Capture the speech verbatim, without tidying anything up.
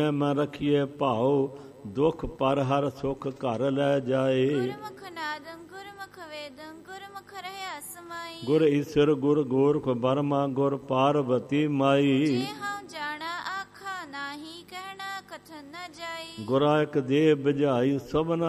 ਮੈਂ ਰਖੀਏ ਭਾਉ, ਦੁਖ ਪਰ ਹਰ ਸੁਖ ਘਰ ਲੈ ਜਾਏ। ਗੁਰਮੁਖ ਨਾਦੰ ਗੁਰਮੁਖ ਵੇਦੰ ਗੁਰਮੁਖ ਰਹਿ ਅਸਮਾਈ। ਗੁਰ ਈਸ਼ਰ ਗੁਰ ਗੋਰਖ ਬਰਮਾ ਗੁਰ ਪਾਰਵਤੀ ਮਾਈ। ਜੇ ਹਉ ਜਾਣਾ ਆਖਾ ਨਾਹੀ ਕਹਿਣਾ ਕਥਨ ਨ ਜਾਈ। ਗੁਰਾ ਇਕ ਦੇਹ ਬੁਝਾਈ ਸਭਨਾ